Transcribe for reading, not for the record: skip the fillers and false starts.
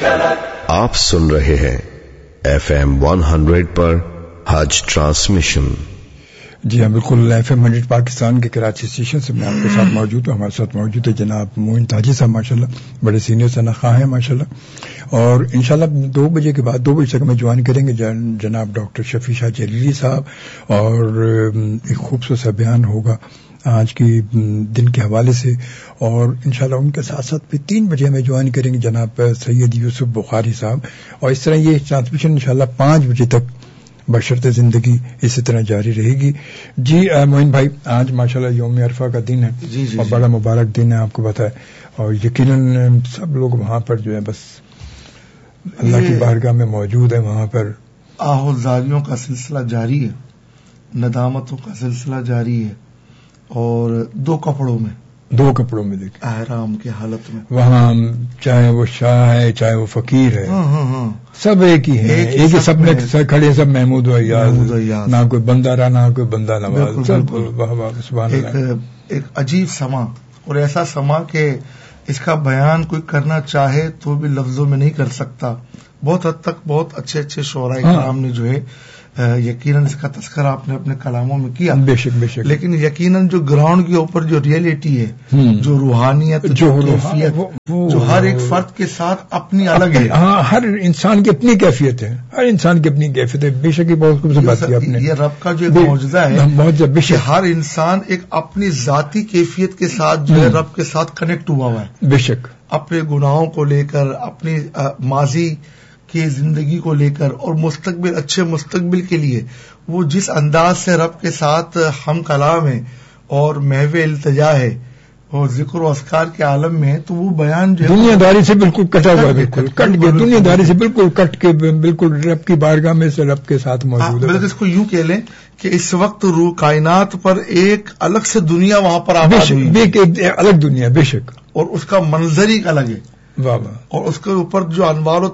آپ سن رہے ہیں FM 100 پر حج ٹرانسمیشن. جی ہاں بالکل. FM 100 پاکستان کے کراچی اسٹیشن سے میں آپ کے ساتھ موجود ہوں. ہمارے ساتھ موجود ہے جناب معین تاجی صاحب، ماشاءاللہ بڑے سینئر سنخواہ ہیں ماشاءاللہ. اور انشاءاللہ 2 بجے کے بعد 2 بجے تک میں جوائن کریں گے جناب ڈاکٹر شفیع شاہ جلیلی صاحب، اور ایک خوبصورت سا بیان ہوگا آج کی دن کے حوالے سے. اور انشاءاللہ ان کے ساتھ ساتھ پھر 3 بجے ہمیں جوائن کریں گے جناب سید یوسف بخاری صاحب. اور اس طرح یہ ٹرانسمیشن انشاءاللہ 5 بجے تک بشرط زندگی اسی طرح جاری رہے گی. جی معین بھائی، آج ماشاءاللہ یوم عرفہ کا دن ہے. جی اور بڑا مبارک دن ہے، آپ کو پتہ ہے. اور یقیناً سب لوگ وہاں پر جو ہے بس اللہ کی بارگاہ میں موجود ہیں. وہاں پر آہوزاریوں کا سلسلہ جاری ہے، ندامتوں کا سلسلہ جاری ہے. اور 2 کپڑوں میں دیکھیں احرام کی حالت میں وہاں چاہے وہ شاہ ہے چاہے وہ فقیر ہے، سب ایک ہی ہے. ایک ہی سب میں کھڑے، سب محمود و ایاز، نہ کوئی بندہ رہا نہ کوئی بندہ نواز. سبحان اللہ. ایک عجیب سما، اور ایسا سما کہ اس کا بیان کوئی کرنا چاہے تو بھی لفظوں میں نہیں کر سکتا. بہت حد تک بہت اچھے شعراء کرام نے جو ہے یقیناً اس کا تذکرہ آپ نے اپنے کلاموں میں کیا، بے شک. لیکن یقیناً جو گراؤنڈ کے اوپر جو ریئلٹی ہے، جو روحانیت، جو کیفیت، جو ہر ایک فرد کے ساتھ اپنی الگ ہے. ہاں، ہر انسان کی اپنی کیفیت ہے، ہر انسان کی اپنی کیفیت ہے. بے شک یہ بہت خوبصورت بات کی آپ نے. یہ رب کا جو ایک معجزہ ہے، بے شک ہر انسان ایک اپنی ذاتی کیفیت کے ساتھ جو ہے رب کے ساتھ کنیکٹ ہوا ہے. بے شک اپنے گناہوں کو لے کر، اپنی ماضی کی زندگی کو لے کر، اور مستقبل، اچھے مستقبل کے لیے وہ جس انداز سے رب کے ساتھ ہم کلام ہے اور محو التجا ہے اور ذکر و اذکار کے عالم میں ہے، تو وہ بیان جو ہے دنیا داری سے بالکل کٹا ہوا، بالکل کٹ گیا دنیا داری سے، بالکل کٹ کے بالکل رب کی بارگاہ میں سے رب کے ساتھ موجود ہے. بلکہ اس کو یوں کہہ لیں کہ اس وقت روح کائنات پر ایک الگ سے دنیا وہاں پر آباد ہوئی، ایک الگ دنیا. بے شک. اور اس کا منظر ہی الگ ہے. واہ. اور اس کے اوپر جو انوار و